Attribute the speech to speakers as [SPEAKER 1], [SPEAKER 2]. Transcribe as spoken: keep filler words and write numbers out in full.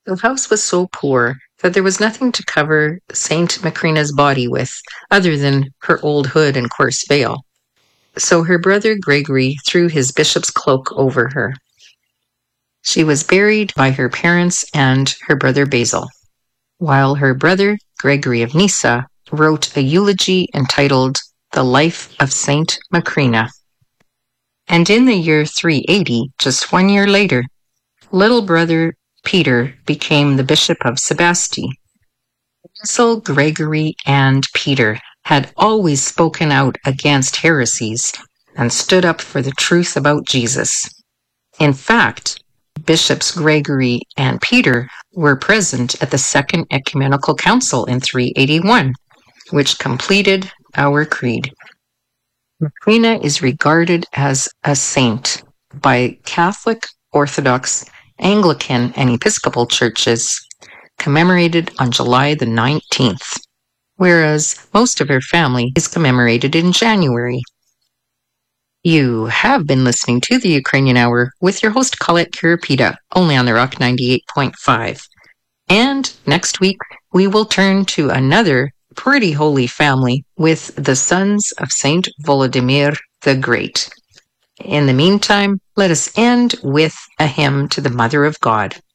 [SPEAKER 1] The house was so poor that there was nothing to cover Saint Macrina's body with other than her old hood and coarse veil. So her brother Gregory threw his bishop's cloak over her. She was buried by her parents and her brother Basil, while her brother Gregory of Nyssa wrote a eulogy entitled The Life of Saint Macrina. And in the year three eighty, just one year later, little brother Peter became the Bishop of Sebaste. Basil, Gregory, and Peter had always spoken out against heresies and stood up for the truth about Jesus. In fact, Bishops Gregory and Peter were present at the Second Ecumenical Council in three eighty-one, which completed our creed. Macrina is regarded as a saint by Catholic, Orthodox, Anglican, and Episcopal churches, commemorated on July the nineteenth, whereas most of her family is commemorated in January. You have been listening to the Ukrainian Hour with your host Colette Kurapita, only on the Rock ninety-eight point five. And next week, we will turn to another pretty holy family with the sons of Saint Volodymyr the Great. In the meantime, let us end with a hymn to the Mother of God.